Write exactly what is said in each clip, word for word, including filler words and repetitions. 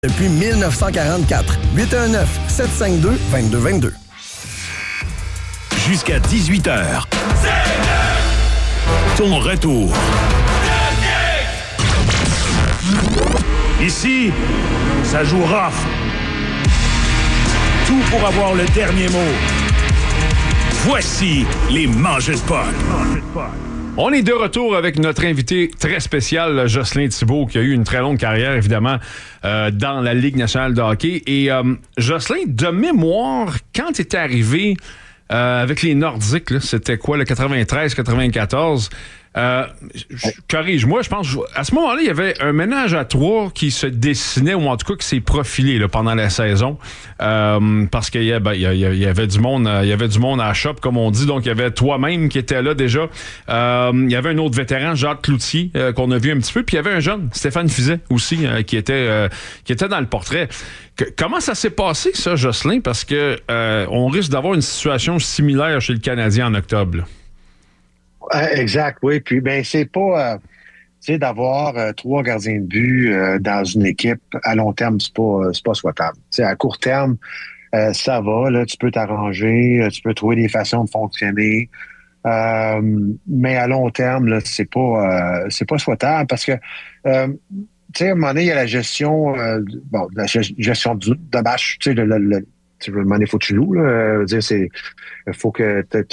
Depuis mille neuf cent quarante-quatre. huit un neuf, sept cinq deux, deux deux deux deux. Jusqu'à dix-huit heures. Ton retour. Ici, ça joue rough. Tout pour avoir le dernier mot. Voici les Mangeurs de Puck. On est de retour avec notre invité très spécial, Jocelyn Thibault, qui a eu une très longue carrière, évidemment, euh, dans la Ligue nationale de hockey. Et euh, Jocelyn, de mémoire, quand tu étais arrivé euh, avec les Nordiques, là, c'était quoi, le quatre-vingt-treize quatre-vingt-quatorze? Euh, corrige-moi, je pense à ce moment-là, il y avait un ménage à trois qui se dessinait, ou en tout cas qui s'est profilé là, pendant la saison, euh, parce qu'il y, ben, il y, il y avait du monde, il y avait du monde à la shop, comme on dit, donc il y avait toi-même qui était là déjà. Euh, il y avait un autre vétéran, Jacques Cloutier, euh, qu'on a vu un petit peu, puis il y avait un jeune, Stéphane Fizet aussi, euh, qui était euh, qui était dans le portrait. Que, comment ça s'est passé, ça, Jocelyn? Parce que euh, on risque d'avoir une situation similaire chez le Canadien en octobre. Là. Exact, oui. Puis, ben, c'est pas, euh, tu sais, d'avoir euh, trois gardiens de but euh, dans une équipe à long terme, c'est pas, c'est pas souhaitable. Tu sais, à court terme, euh, ça va, là, tu peux t'arranger, tu peux trouver des façons de fonctionner. Euh, mais à long terme, là, c'est pas, euh, c'est pas souhaitable parce que, euh, tu sais, à un moment donné, il y a la gestion, euh, bon, la gestion du, de match, tu sais, le, le, le tu veux demander, faut que tu joues, là. Dire, c'est, faut que tu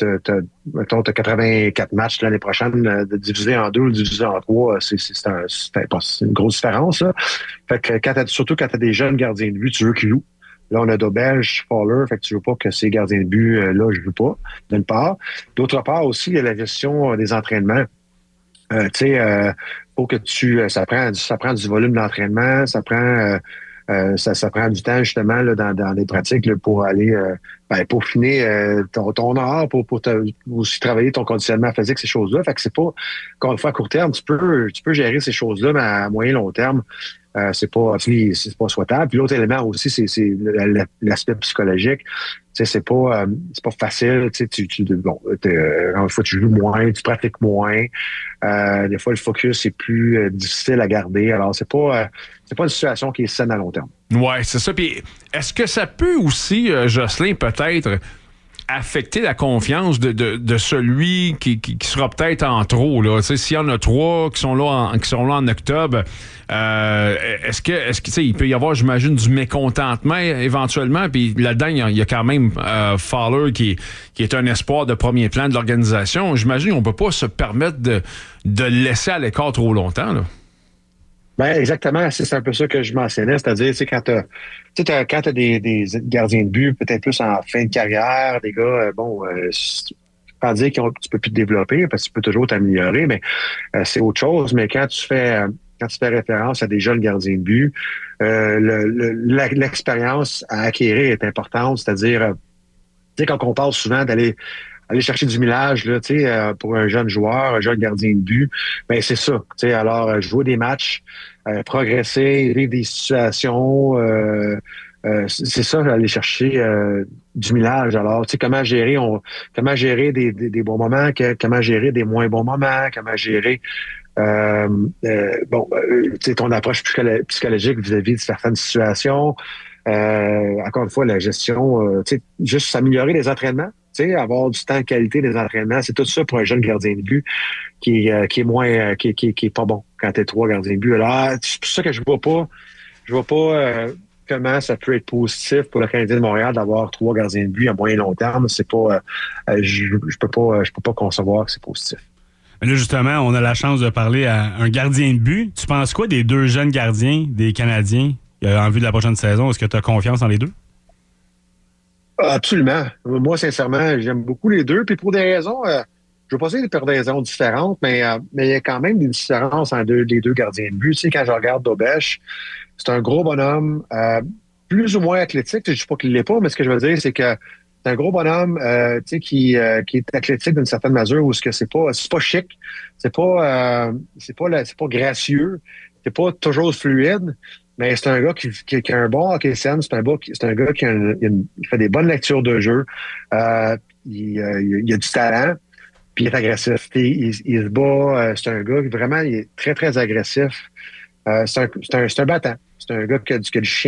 as quatre-vingt-quatre matchs l'année prochaine, de diviser en deux ou diviser en trois, c'est, c'est, c'est, un, c'est, c'est une grosse différence, là. Fait que quand t'as, surtout quand tu as des jeunes gardiens de but, tu veux qu'ils jouent. Là, on a Dobelge, Fowler, fait que tu veux pas que ces gardiens de but, euh, là, je veux pas, d'une part. D'autre part aussi, il y a la gestion des entraînements. Euh, tu sais, euh, faut que tu, ça prend, ça prend du volume d'entraînement, ça prend, euh, Euh, ça, ça prend du temps justement là, dans, dans les pratiques là, pour aller euh, ben, peaufiner euh, ton, ton art, pour, pour te, aussi travailler ton conditionnement physique, ces choses-là. Fait que c'est pas, encore une fois, à court terme, tu peux, tu peux gérer ces choses-là, mais à moyen long terme, euh, c'est pas, c'est pas souhaitable. Puis l'autre élément aussi, c'est, c'est l'aspect psychologique. Tu sais, c'est pas, euh, c'est pas facile. Tu sais, tu, tu, bon, une fois tu joues moins, tu pratiques moins. Euh, des fois, le focus est plus euh, difficile à garder. Alors, c'est pas, euh, c'est pas une situation qui est saine à long terme. Ouais, c'est ça. Puis, est-ce que ça peut aussi, euh, Jocelyn, peut-être affecter la confiance de, de, de celui qui, qui, qui sera peut-être en trop, là? Tu sais, s'il y en a trois qui sont là en, qui sont là en octobre, euh, est-ce que, est-ce que, tu sais, il peut y avoir, j'imagine, du mécontentement éventuellement, puis là-dedans, il y a, il y a quand même euh, Fowler qui, qui est un espoir de premier plan de l'organisation. J'imagine qu'on peut pas se permettre de, de le laisser à l'écart trop longtemps, là. Ben exactement, c'est un peu ça que je mentionnais, c'est-à-dire, tu sais, quand t'as, tu sais, quand t'as des, des gardiens de but, peut-être plus en fin de carrière, des gars, euh, bon, euh, pas dire que tu peux plus te développer parce que tu peux toujours t'améliorer, mais euh, c'est autre chose. Mais quand tu fais, euh, quand tu fais référence à des jeunes gardiens de but, euh, le, le, l'expérience à acquérir est importante, c'est-à-dire, euh, tu sais, quand on parle souvent d'aller aller chercher du millage là, tu sais, euh, pour un jeune joueur, un jeune gardien de but, ben c'est ça. Tu sais, alors euh, jouer des matchs, euh, progresser, vivre des situations, euh, euh, c'est ça, aller chercher euh, du millage. Alors, tu sais, comment gérer, on, comment gérer des, des, des bons moments, que, comment gérer des moins bons moments, comment gérer euh, euh, bon, euh, tu sais, ton approche psychologique vis-à-vis de certaines situations. Euh, encore une fois, la gestion, euh, tu sais, juste s'améliorer les entraînements. T'sais, avoir du temps de qualité des entraînements, c'est tout ça pour un jeune gardien de but qui, euh, qui est moins, euh, qui, qui, qui est pas bon quand t'es trois gardiens de but. Alors, c'est pour ça que je vois pas, je vois pas euh, comment ça peut être positif pour le Canadien de Montréal d'avoir trois gardiens de but à moyen long terme. C'est pas, euh, je, je peux pas, je peux pas concevoir que c'est positif. Là, justement, on a la chance de parler à un gardien de but. Tu penses quoi des deux jeunes gardiens des Canadiens en vue de la prochaine saison? Est-ce que tu as confiance en les deux? Absolument. Moi, sincèrement, j'aime beaucoup les deux. Puis pour des raisons, euh, je veux pas dire pour des raisons différentes, mais euh, mais il y a quand même des différences entre deux, les deux gardiens de but. Tu sais, quand je regarde Dobelge, c'est un gros bonhomme, euh, plus ou moins athlétique. Je ne dis pas qu'il l'est pas, mais ce que je veux dire, c'est que c'est un gros bonhomme, euh, tu sais, qui euh, qui est athlétique d'une certaine mesure, où ce que c'est pas c'est pas chic, c'est pas euh, c'est pas la, c'est pas gracieux, c'est pas toujours fluide. Mais c'est un gars qui, qui, qui a un bon hockey sense, c'est un, gars qui, c'est un gars qui a une, une, il fait des bonnes lectures de jeu, euh, il, euh, il a du talent, puis il est agressif. Il, il, il se bat, euh, c'est un gars qui vraiment il est très, très agressif. Euh, c'est, un, c'est, un, c'est un battant. c'est un gars qui a, qui a du chien